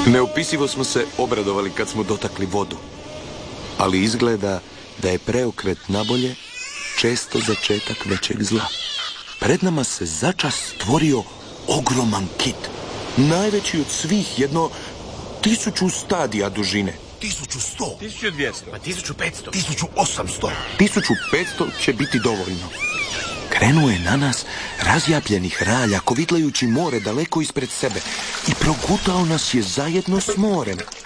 Neopisivo smo se obradovali kad smo dotakli vodu. Ali izgleda da je preokret nabolje često začetak većeg zla. Pred nama se začas stvorio ogroman kit. Najveći od svih, jedno 1000 stadija dužine. 1100. 1200. Pa 1500. 1800. 1500 će biti dovoljno. Krenuo je na nas razjapljenih ralja, kovitlajući more daleko ispred sebe i progutao nas je zajedno s morem.